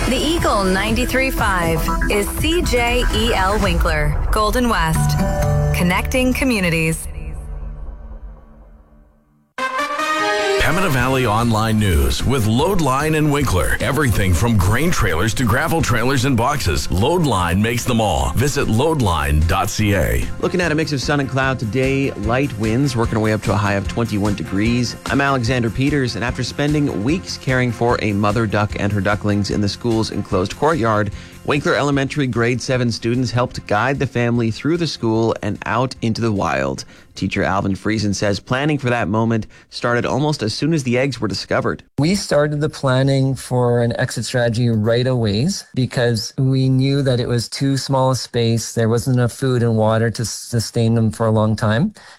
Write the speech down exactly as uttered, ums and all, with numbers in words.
The Eagle ninety-three point five is C J E L Winkler, Golden West. Connecting communities. Pembina Valley Online News with Loadline and Winkler. Everything from grain trailers to gravel trailers and boxes. Loadline makes them all. Visit loadline dot c a. Looking at a mix of sun and cloud today, light winds working our way up to a high of twenty-one degrees. I'm Alexander Peters, and after spending weeks caring for a mother duck and her ducklings in the school's enclosed courtyard, Winkler Elementary grade seven students helped guide the family through the school and out into the wild. Teacher Alvin Friesen says planning for that moment started almost as soon as the eggs were discovered. We started the planning for an exit strategy right away because we knew that it was too small a space. There wasn't enough food and water to sustain them for a long time.